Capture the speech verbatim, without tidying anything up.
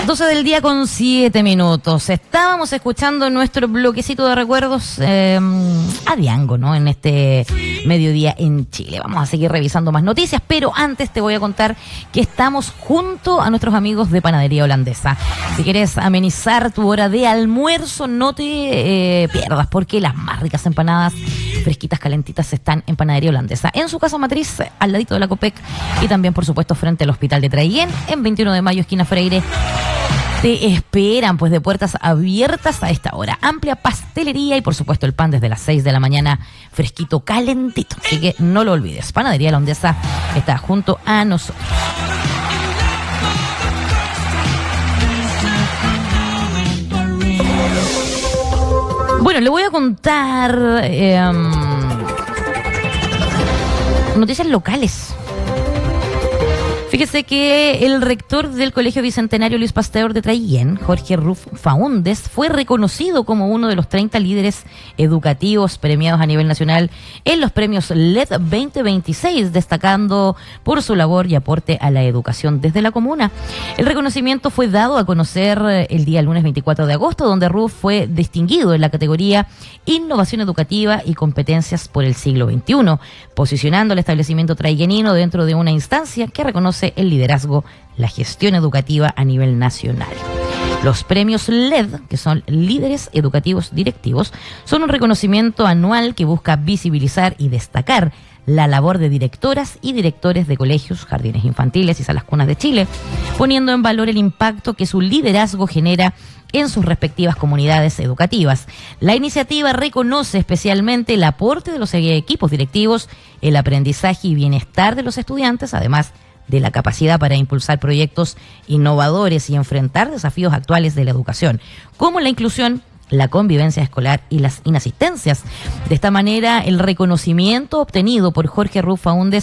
doce del día con siete minutos. Estábamos escuchando nuestro bloquecito de recuerdos eh, a Diango, ¿no? En este mediodía en Chile. Vamos a seguir revisando más noticias, pero antes te voy a contar que estamos junto a nuestros amigos de Panadería Holandesa. Si quieres amenizar tu hora de almuerzo, no te eh, pierdas, porque las más ricas empanadas fresquitas, calentitas están en Panadería Holandesa. En su casa matriz, al ladito de la Copec, y también, por supuesto, frente al Hospital de Traiguén, en veintiuno de mayo, esquina Freire. Te esperan, pues, de puertas abiertas a esta hora. Amplia pastelería y, por supuesto, el pan desde las seis de la mañana, fresquito, calentito. Así que no lo olvides. Panadería Holandesa está junto a nosotros. Bueno, le voy a contar eh, noticias locales. Fíjese que el rector del Colegio Bicentenario Luis Pasteur de Traiguén, Jorge Ruf Faúndez, fue reconocido como uno de los treinta líderes educativos premiados a nivel nacional en los premios L E D veinte veintiséis, destacando por su labor y aporte a la educación desde la comuna. El reconocimiento fue dado a conocer el día lunes veinticuatro de agosto, donde Ruf fue distinguido en la categoría Innovación Educativa y Competencias por el siglo veintiuno, posicionando al establecimiento traiguenino dentro de una instancia que reconoce el liderazgo, la gestión educativa a nivel nacional. Los premios L E D, que son Líderes Educativos Directivos, son un reconocimiento anual que busca visibilizar y destacar la labor de directoras y directores de colegios, jardines infantiles y salas cunas de Chile, poniendo en valor el impacto que su liderazgo genera en sus respectivas comunidades educativas. La iniciativa reconoce especialmente el aporte de los equipos directivos, el aprendizaje y bienestar de los estudiantes, además de la capacidad para impulsar proyectos innovadores y enfrentar desafíos actuales de la educación, como la inclusión, la convivencia escolar y las inasistencias. De esta manera, el reconocimiento obtenido por Jorge Ruf Faúndez